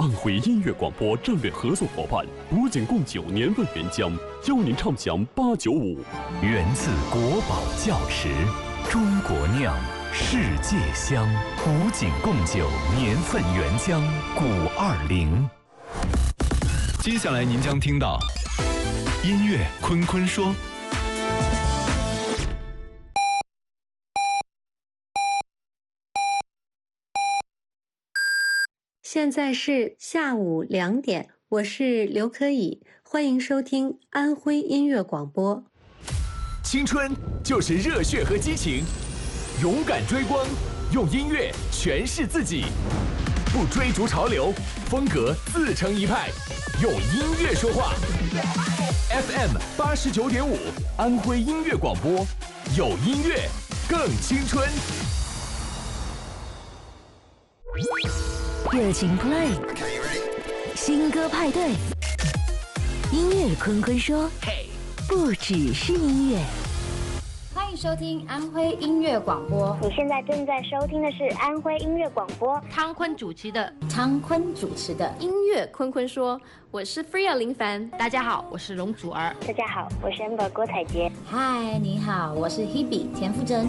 安徽音乐广播战略合作伙伴古井贡酒年份原浆，邀您畅享895。 源自国宝窖池，中国酿，世界香。古井贡酒年份原浆520。接下来您将听到音乐坤坤说。 现在是下午2点，我是刘可以，欢迎收听安徽音乐广播。 青春就是热血和激情，勇敢追光，用音乐诠释自己，不追逐潮流，风格自成一派，用音乐说话。FM 89.5，安徽音乐广播，有音乐更青春。 热情 play， 新歌派对，音乐坤坤说，不只是音乐。 欢迎收听安徽音乐广播。 你现在正在收听的是安徽音乐广播， 汤坤主持的音乐坤坤说，我是 Freya 林凡。 大家好，我是容祖儿。 大家好，我是 Amber 郭采洁。 嗨，你好，我是 Hebe 田馥甄。